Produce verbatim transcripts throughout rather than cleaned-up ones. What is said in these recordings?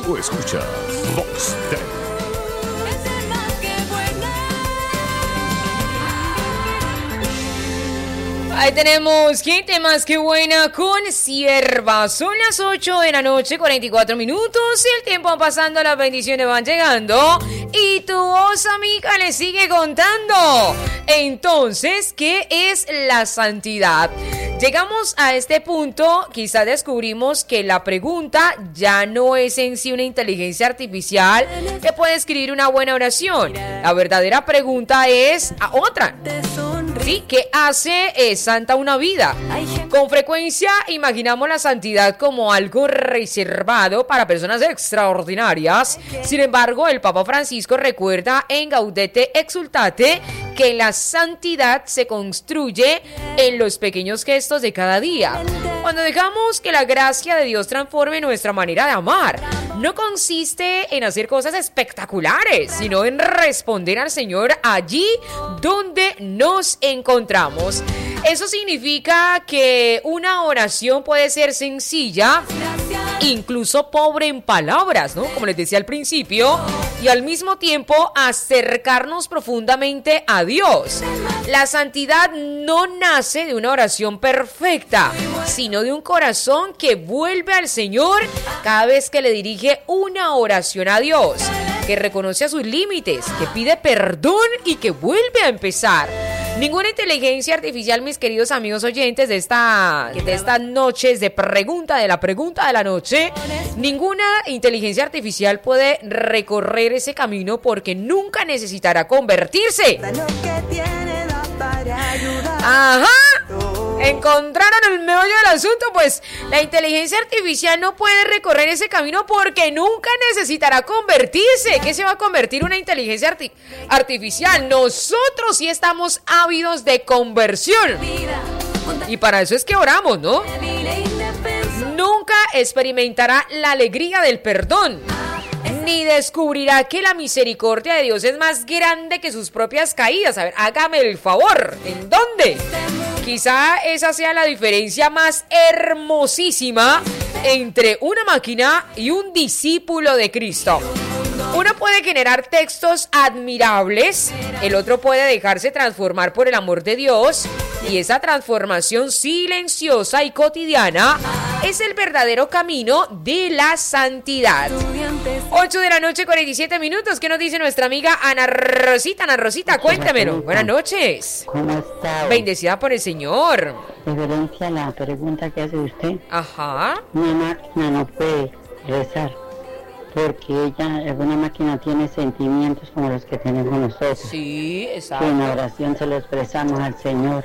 Tú escuchas Vox Day. Ahí tenemos gente más que buena con Sierva. Son las ocho de la noche, cuarenta y cuatro minutos. El tiempo va pasando, las bendiciones van llegando. Y tu voz, amiga, le sigue contando. Entonces, ¿qué es la santidad? Llegamos a este punto, quizá descubrimos que la pregunta ya no es en sí una inteligencia artificial que puede escribir una buena oración. La verdadera pregunta es a otra. ¿Sí? ¿Qué hace eh, santa una vida? Con frecuencia imaginamos la santidad como algo reservado para personas extraordinarias. Sin embargo, el Papa Francisco recuerda en Gaudete Exultate que la santidad se construye en los pequeños gestos de cada día. Cuando dejamos que la gracia de Dios transforme nuestra manera de amar, no consiste en hacer cosas espectaculares, sino en responder al Señor allí donde nos encontramos. Eso significa que una oración puede ser sencilla, incluso pobre en palabras, ¿no? Como les decía al principio, y al mismo tiempo acercarnos profundamente a Dios. La santidad no nace de una oración perfecta, sino de un corazón que vuelve al Señor cada vez que le dirige una oración a Dios, que reconoce a sus límites, que pide perdón y que vuelve a empezar. Ninguna inteligencia artificial, mis queridos amigos oyentes de, esta, de estas noches de pregunta de la pregunta de la noche, ninguna inteligencia artificial puede recorrer ese camino porque nunca necesitará convertirse. Ajá. Encontraron el meollo del asunto, pues la inteligencia artificial no puede recorrer ese camino porque nunca necesitará convertirse. ¿Qué se va a convertir una inteligencia arti- artificial? Nosotros sí estamos ávidos de conversión. Y para eso es que oramos, ¿no? Nunca experimentará la alegría del perdón, ni descubrirá que la misericordia de Dios es más grande que sus propias caídas. A ver, hágame el favor. ¿En dónde? Quizá esa sea la diferencia más hermosísima entre una máquina y un discípulo de Cristo. Uno puede generar textos admirables, el otro puede dejarse transformar por el amor de Dios, y esa transformación silenciosa y cotidiana es el verdadero camino de la santidad. ocho de la noche, cuarenta y siete minutos. ¿Qué nos dice nuestra amiga Ana Rosita? Ana Rosita, cuéntamelo. Buenas noches. ¿Cómo está? Bendecida por el Señor. Reverencia a la pregunta que hace usted. Ajá. Una máquina no puede rezar porque ella, una máquina tiene sentimientos como los que tenemos nosotros. Sí, Que exacto. en la oración se lo expresamos al Señor,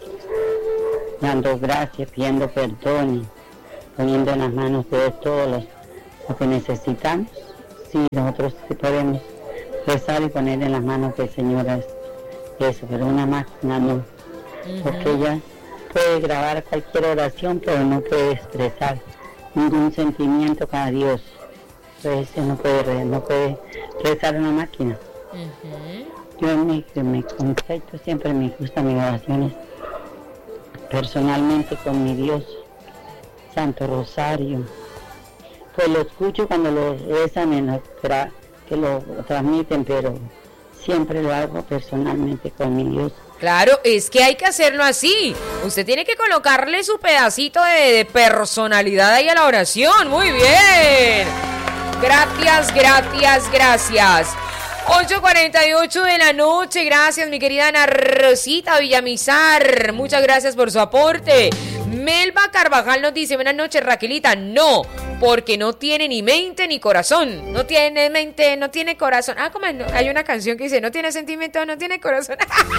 dando gracias, pidiendo perdón y poniendo en las manos de Él todo lo, lo que necesitamos. Sí, nosotros sí podemos rezar y poner en las manos del Señor eso, pero una máquina no. Uh-huh. Porque ella puede grabar cualquier oración, pero no puede expresar ningún sentimiento para Dios. Entonces no puede, no puede rezar una máquina. Uh-huh. Yo me, me concepto siempre, me gustan mis oraciones personalmente con mi Dios, Santo Rosario. Pues lo escucho cuando lo rezan, en la tra- que lo transmiten, pero siempre lo hago personalmente con mi Dios. Claro, es que hay que hacerlo así. Usted tiene que colocarle su pedacito de, de personalidad ahí a la oración. Muy bien. Gracias, gracias, gracias. ocho cuarenta y ocho de la noche. Gracias, mi querida Ana Rosita Villamizar. Muchas gracias por su aporte. Melba Carvajal nos dice: buenas noches, Raquelita. No, porque no tiene ni mente ni corazón. No tiene mente, no tiene corazón. Ah, como no, hay una canción que dice: no tiene sentimiento, no tiene corazón.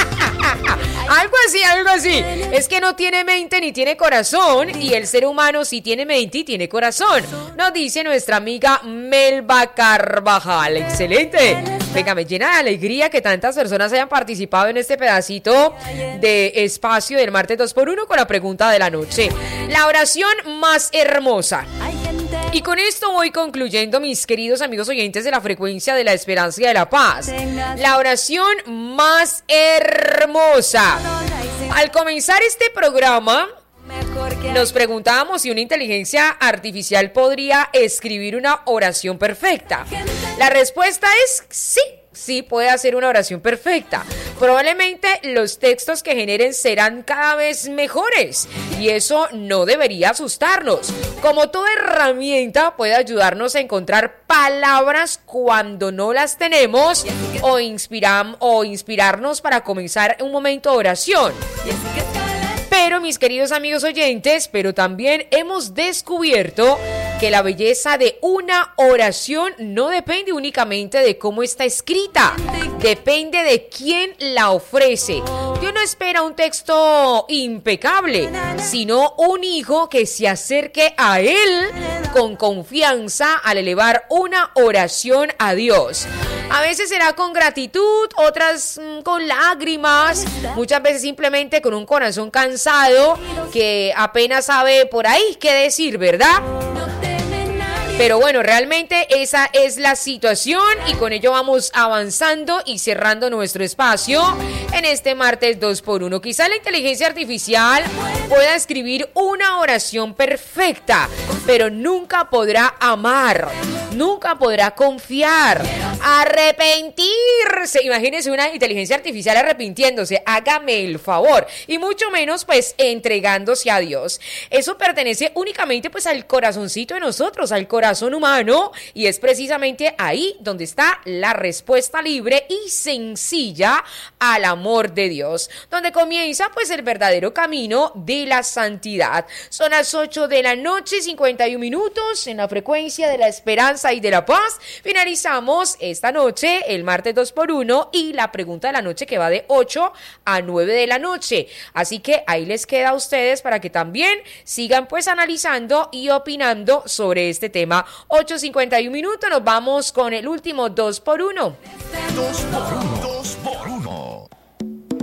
Algo así, algo así. Es que no tiene mente ni tiene corazón, y el ser humano sí tiene mente y tiene corazón. Nos dice nuestra amiga Melba Carvajal. Excelente. Venga, me llena de alegría que tantas personas hayan participado en este pedacito de espacio del martes dos por uno con la pregunta de la noche. La oración más hermosa. Y con esto voy concluyendo, mis queridos amigos oyentes de la frecuencia de la esperanza y de la paz. La oración más hermosa. Al comenzar este programa, Nos preguntábamos si una inteligencia artificial podría escribir una oración perfecta. La respuesta es sí. Sí puede hacer una oración perfecta. Probablemente los textos que generen serán cada vez mejores y eso no debería asustarnos. Como toda herramienta puede ayudarnos a encontrar palabras cuando no las tenemos o, inspiram- o inspirarnos para comenzar un momento de oración. Pero mis queridos amigos oyentes, pero también hemos descubierto que la belleza de una oración no depende únicamente de cómo está escrita, depende de quién la ofrece. Dios no espera un texto impecable, sino un hijo que se acerque a Él con confianza al elevar una oración a Dios. A veces será con gratitud, otras mmm, con lágrimas, muchas veces simplemente con un corazón cansado que apenas sabe por ahí qué decir, ¿verdad? Pero bueno, realmente esa es la situación y con ello vamos avanzando y cerrando nuestro espacio en este martes dos por uno. Quizá la inteligencia artificial pueda escribir una oración perfecta, pero nunca podrá amar, nunca podrá confiar, arrepentirse. Imagínense una inteligencia artificial arrepintiéndose, hágame el favor, y mucho menos pues entregándose a Dios. Eso pertenece únicamente pues al corazoncito de nosotros, al corazón humano, y es precisamente ahí donde está la respuesta libre y sencilla al amor de Dios, donde comienza pues el verdadero camino de la santidad. Son las ocho de la noche, cincuenta y un minutos, en la frecuencia de la esperanza y de la paz. Finalizamos esta noche, el martes dos por uno, y la pregunta de la noche que va de ocho a nueve de la noche. Así que ahí les queda a ustedes para que también sigan pues analizando y opinando sobre este tema. ocho cincuenta y un minutos, nos vamos con el último dos por uno. dos por uno. dos por uno.